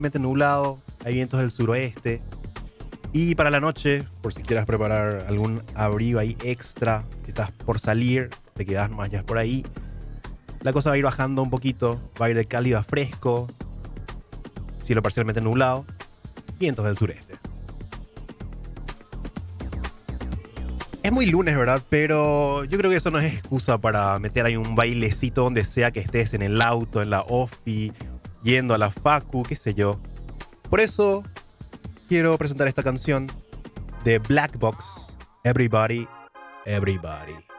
parcialmente nublado, hay vientos del suroeste. Y para la noche, por si quieras preparar algún abrigo ahí extra, si estás por salir, te quedas más ya por ahí, la cosa va a ir bajando un poquito, va a ir de cálido a fresco, cielo parcialmente nublado, vientos del sureste. Es muy lunes, ¿verdad? Pero yo creo que eso no es excusa para meter ahí un bailecito donde sea que estés, en el auto, en la ofi, yendo a la facu, qué sé yo. Por eso quiero presentar esta canción de Black Box, Everybody, Everybody.